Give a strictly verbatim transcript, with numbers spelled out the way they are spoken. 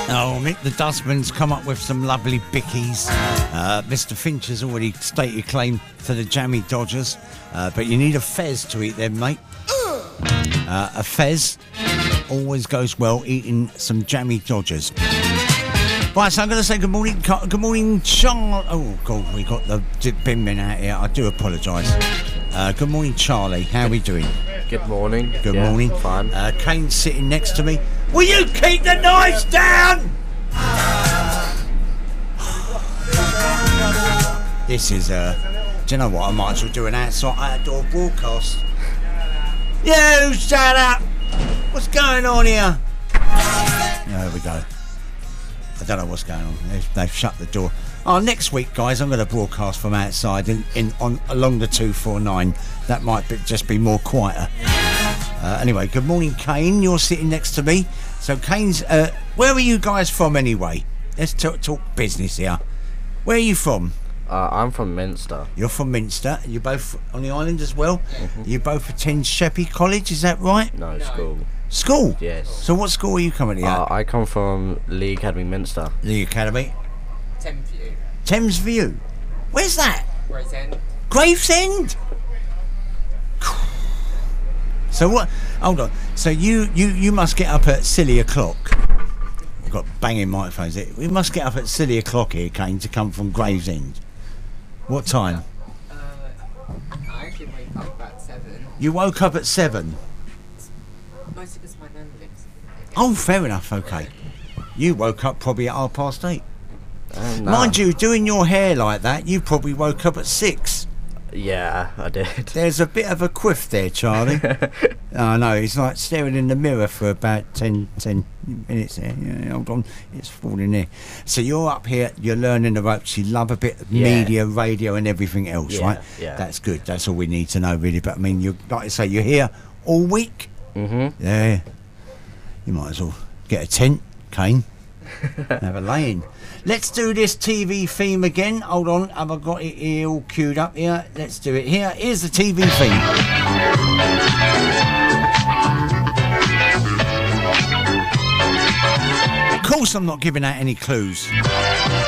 Oh, Mick the Dustman's come up with some lovely bickies. Uh, Mister Finch has already stated claim to the jammy Dodgers, uh, but you need a fez to eat them, mate. Uh, a fez always goes well eating some jammy Dodgers. Right, so I'm going to say good morning, good morning, Charlie. Oh, God, we got the bin men out here. I do apologise. Uh, good morning, Charlie. How are we doing? Good morning. Good yeah, morning. Fine. Uh, Kane's sitting next to me. Will you keep the noise down? This is, uh, do you know what? I might as well do an outside outdoor broadcast. You shut up! What's going on here? There we go. I don't know what's going on. They've, they've shut the door. Oh, next week, guys, I'm going to broadcast from outside in, in on along the two forty-nine. That might be, just be more quieter. Uh, anyway, good morning, Kane. You're sitting next to me. So, Kane's. Uh, where are you guys from, anyway? Let's talk, talk business here. Where are you from? Uh, I'm from Minster. You're from Minster. You're both on the island as well. Mm-hmm. You both attend Sheppey College, is that right? No, school. School? Yes. So what school are you coming to? Uh, I come from Lee Academy, Minster. Lee Academy? Thames View. Thames View? Where's that? Gravesend. Gravesend? So what? Hold on. So you, you, you must get up at silly o'clock. We've got banging microphones here. We must get up at silly o'clock here, Kane, to come from Gravesend. What time? Uh, I actually wake up at seven. You woke up at seven? Mostly because my nan lives. Oh, fair enough, okay. You woke up probably at half past eight. Uh, no. Mind you, doing your hair like that, you probably woke up at six. Yeah, I did. There's a bit of a quiff there, Charlie. I know, it's like staring in the mirror for about ten, ten minutes there. Yeah, hold on, it's falling there. So you're up here, you're learning the ropes, you love a bit of Yeah. media, radio and everything else, Yeah, right? yeah. That's good, that's all we need to know really. But I mean, you like I say, you're here all week. Mm-hmm. Yeah. You might as well get a tent, Kane. Have a lay-in. Let's do this T V theme again. Hold on, have I got it here all queued up here? Let's do it here. Here's the T V theme. Of course I'm not giving out any clues.